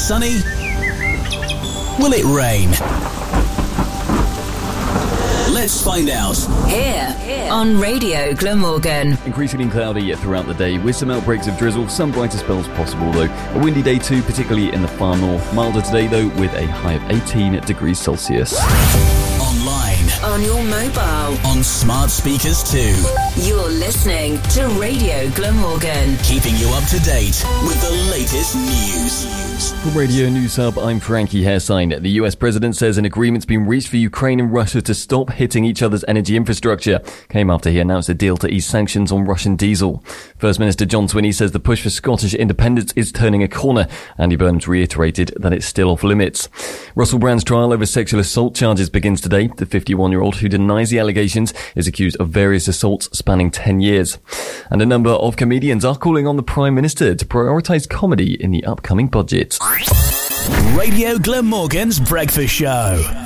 sunny? Will it rain? Let's find out. Here on Radio Glamorgan. Increasingly cloudy throughout the day with some outbreaks of drizzle, some brighter spells possible though. A windy day too, particularly in the far north. Milder today though with a high of 18 degrees Celsius. Online. On your mobile. On smart speakers too. You're listening to Radio Glamorgan. Keeping you up to date with the latest news. From Radio News Hub, I'm Frankie Hairsine. The US president says an agreement's been reached for Ukraine and Russia to stop hitting each other's energy infrastructure. Came after he announced a deal to ease sanctions on Russian diesel. First Minister John Swinney says the push for Scottish independence is turning a corner. Andy Burnham's reiterated that it's still off limits. Russell Brand's trial over sexual assault charges begins today. The 51-year-old who denies the allegations is accused of various assaults spanning 10 years. And a number of comedians are calling on the Prime Minister to prioritise comedy in the upcoming budget. Radio Glamorgan's Breakfast Show.